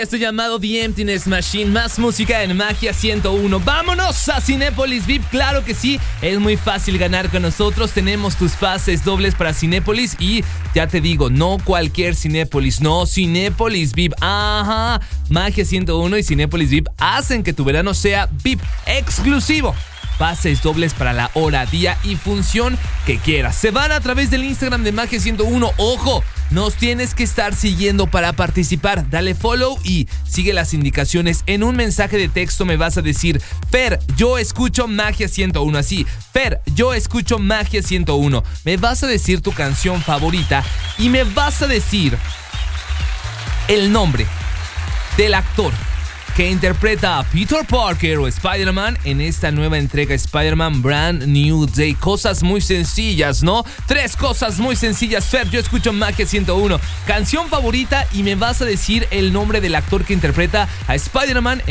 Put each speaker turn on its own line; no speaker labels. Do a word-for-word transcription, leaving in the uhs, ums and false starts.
Esto llamado The Emptiness Machine, más música en Magia ciento uno. ¡Vámonos a Cinépolis V I P! Claro que sí, es muy fácil ganar con nosotros. Tenemos tus pases dobles para Cinépolis y ya te digo, no cualquier Cinépolis, no, Cinépolis V I P. Ajá, Magia ciento uno y Cinépolis V I P hacen que tu verano sea V I P exclusivo. Pases dobles para la hora, día y función que quieras. Se van a través del Instagram de Magia ciento uno. ¡Ojo! Nos tienes que estar siguiendo para participar. Dale follow y sigue las indicaciones. En un mensaje de texto me vas a decir: Fer, yo escucho Magia ciento uno. Así, Fer, yo escucho Magia ciento uno. Me vas a decir tu canción favorita y me vas a decir el nombre del actor que interpreta a Peter Parker o Spider-Man en esta nueva entrega Spider-Man Brand New Day. Cosas muy sencillas, ¿no? Tres cosas muy sencillas. Fer, yo escucho Magia ciento uno. Canción favorita y me vas a decir el nombre del actor que interpreta a Spider-Man en